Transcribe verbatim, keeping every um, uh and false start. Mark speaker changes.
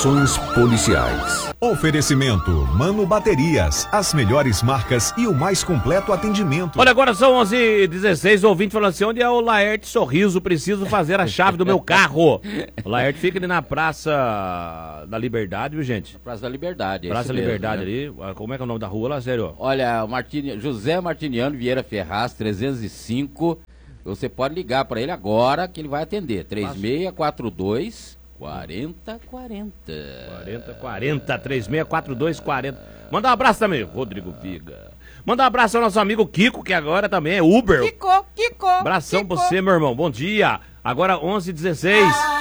Speaker 1: Informações policiais.
Speaker 2: Oferecimento Mano Baterias, as melhores marcas e o mais completo atendimento.
Speaker 3: Olha, agora são onze e dezesseis, o ouvinte falando assim, onde é o Laerte Sorriso? Preciso fazer a chave do meu carro. O Laerte fica ali na Praça da Liberdade, viu, gente?
Speaker 4: Praça da Liberdade.
Speaker 3: Praça da
Speaker 4: mesmo,
Speaker 3: Liberdade
Speaker 4: né?
Speaker 3: ali, como é que é o nome da rua lá, sério?
Speaker 4: Olha, Martini, José Martiniano Vieira Ferraz, trezentos e cinco. Você pode ligar para ele agora que ele vai atender. três seis quatro dois, quatro zero quatro zero.
Speaker 3: quarenta quarenta, três seis quatro dois, quarenta. Manda um abraço também, Rodrigo Viga. Manda um abraço ao nosso amigo Kiko, que agora também é Uber.
Speaker 5: Kiko, Kiko.
Speaker 3: Abração pra você, meu irmão. Bom dia. Agora onze e dezesseis.